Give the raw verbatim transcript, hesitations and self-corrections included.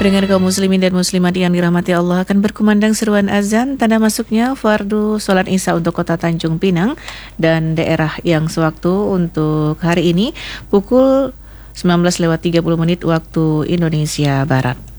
Pendengar kaum muslimin dan muslimat yang dirahmati Allah, akan berkumandang seruan azan tanda masuknya fardu sholat isya untuk kota Tanjung Pinang dan daerah yang sewaktu untuk hari ini pukul sembilan belas lewat tiga puluh menit waktu Indonesia Barat.